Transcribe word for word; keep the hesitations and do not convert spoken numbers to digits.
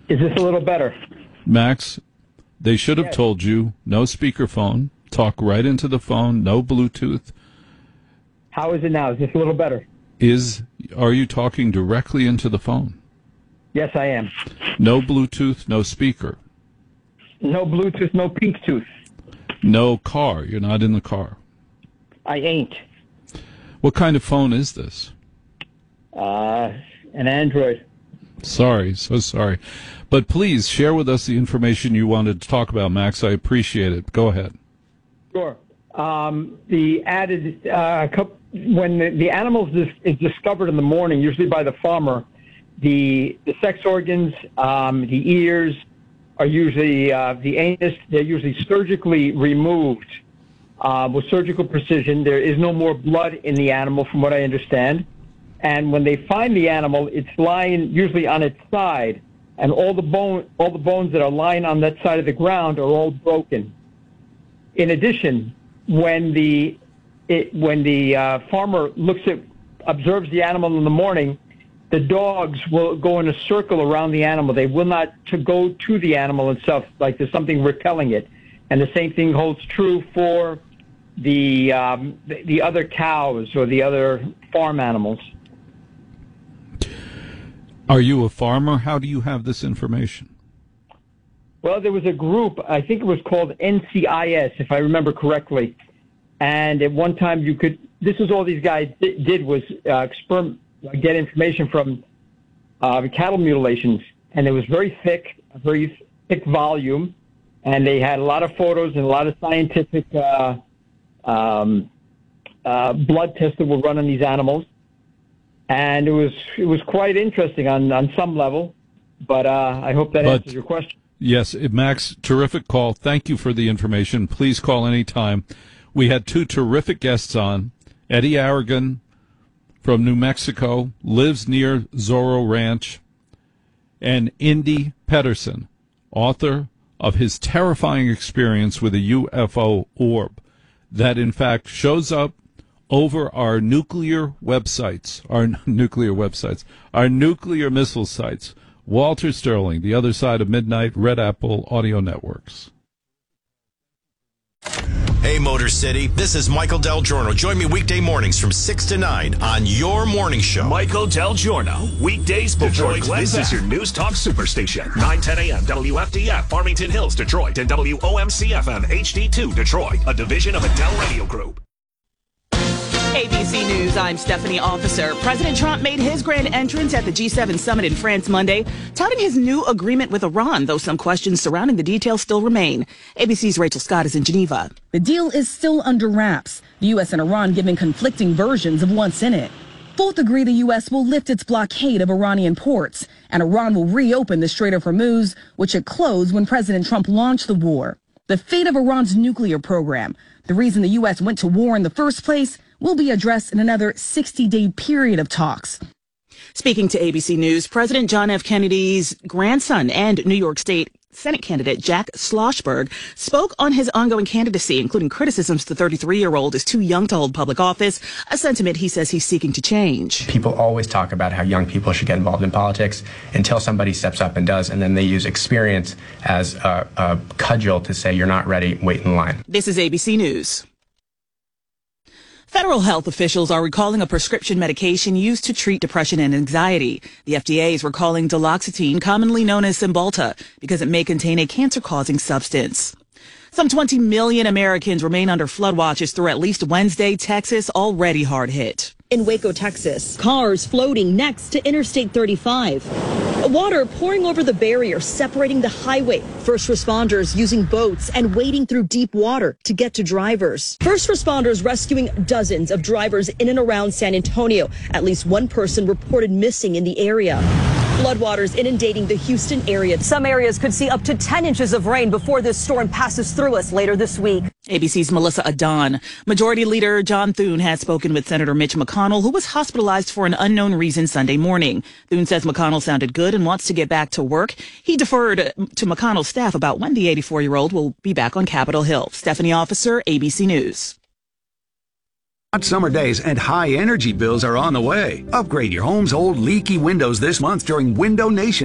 Is this a little better? Max, they should have Yes. told you no speakerphone, talk right into the phone, no Bluetooth. How is it now? Is this a little better? Is are you talking directly into the phone? Yes, I am. No Bluetooth, no speaker. No Bluetooth, no pink tooth. No car. You're not in the car. I ain't. What kind of phone is this? Uh, an Android. Sorry, so sorry. But please share with us the information you wanted to talk about, Max. I appreciate it. Go ahead. Sure. Um, the added uh, cup- when the, the animal is, is discovered in the morning, usually by the farmer, the the sex organs, um, the ears are usually uh, the anus. They're usually surgically removed uh, with surgical precision. There is no more blood in the animal, from what I understand. And when they find the animal, it's lying usually on its side, and all the bone, all the bones that are lying on that side of the ground are all broken. In addition, when the it, when the uh, farmer looks at observes the animal in the morning, the dogs will go in a circle around the animal. They will not to go to the animal itself, like there's something repelling it. And the same thing holds true for the um, the, the other cows or the other farm animals. Are you a farmer? How do you have this information? Well, there was a group, I think it was called N C I S, if I remember correctly. And at one time you could, this is all these guys did, did was uh, experiment, get information from uh, cattle mutilations. And it was very thick, a very thick volume. And they had a lot of photos and a lot of scientific uh, um, uh, blood tests that were run on these animals. And it was it was quite interesting on, on some level. But uh, I hope that But- answers your question. Yes, Max, terrific call. Thank you for the information. Please call anytime. We had two terrific guests on. Eddie Aragon from New Mexico, lives near Zorro Ranch, and Indy Pedersen, author of his terrifying experience with a U F O orb that, in fact, shows up over our nuclear websites, our nuclear websites, our nuclear missile sites. Walter Sterling, The Other Side of Midnight, Red Apple Audio Networks. Hey, Motor City, this is Michael Del Giorno. Join me weekday mornings from six to nine on your morning show. Michael Del Giorno, weekdays before Detroit, this is your News Talk Superstation. nine ten a.m. W F D F, Farmington Hills, Detroit, and W O M C F M H D two, Detroit, a division of Adele Radio Group. A B C News, I'm Stephanie Officer. President Trump made his grand entrance at the G seven summit in France Monday, touting his new agreement with Iran, though some questions surrounding the details still remain. A B C's Rachel Scott is in Geneva. The deal is still under wraps, the U S and Iran giving conflicting versions of what's in it. Both agree the U S will lift its blockade of Iranian ports, and Iran will reopen the Strait of Hormuz, which it closed when President Trump launched the war. The fate of Iran's nuclear program, the reason the U S went to war in the first place, will be addressed in another sixty-day period of talks. Speaking to A B C News, President John F. Kennedy's grandson and New York State Senate candidate Jack Schlossberg spoke on his ongoing candidacy, including criticisms the thirty-three-year-old is too young to hold public office, a sentiment he says he's seeking to change. People always talk about how young people should get involved in politics until somebody steps up and does, and then they use experience as a, a cudgel to say you're not ready, wait in line. This is A B C News. Federal health officials are recalling a prescription medication used to treat depression and anxiety. The F D A is recalling duloxetine, commonly known as Cymbalta, because it may contain a cancer-causing substance. Some twenty million Americans remain under flood watches through at least Wednesday. Texas already hard hit. In Waco, Texas, cars floating next to Interstate thirty-five. Water pouring over the barrier separating the highway. First responders using boats and wading through deep water to get to drivers. First responders rescuing dozens of drivers in and around San Antonio. At least one person reported missing in the area. Floodwaters inundating the Houston area. Some areas could see up to ten inches of rain before this storm passes through us later this week. A B C's Melissa Adon. Majority Leader John Thune has spoken with Senator Mitch McConnell, who was hospitalized for an unknown reason Sunday morning. Thune says McConnell sounded good and wants to get back to work. He deferred to McConnell's staff about when the eighty-four-year-old will be back on Capitol Hill. Stephanie Officer, A B C News. Hot summer days and high energy bills are on the way. Upgrade your home's old leaky windows this month during Window Nation